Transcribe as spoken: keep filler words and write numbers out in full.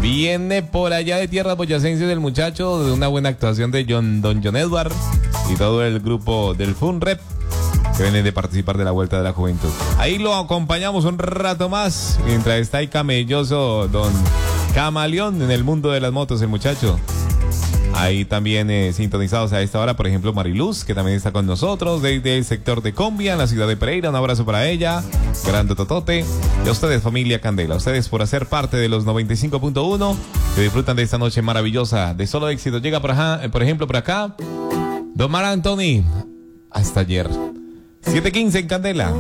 Viene por allá de tierras boyacenses el muchacho, de una buena actuación de John, Don John Edward y todo el grupo del FUNREP que vienen de participar de la Vuelta de la Juventud. Ahí lo acompañamos un rato más, mientras está ahí camelloso Don Camaleón en el mundo de las motos, el muchacho. Ahí también eh, sintonizados a esta hora, por ejemplo, Mariluz, que también está con nosotros, desde el sector de Combia, en la ciudad de Pereira. Un abrazo para ella, grande totote. Y a ustedes, familia Candela, a ustedes por hacer parte de los noventa y cinco punto uno, que disfrutan de esta noche maravillosa de solo éxito. Llega por, acá, por ejemplo, por acá, Don Mar Anthony, hasta ayer. siete quince en Candela.